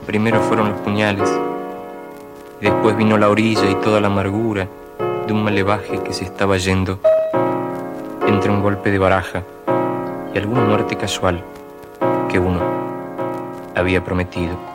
Primero fueron los puñales, y después vino la orilla y toda la amargura de un malevaje que se estaba yendo entre un golpe de baraja y alguna muerte casual que uno había prometido.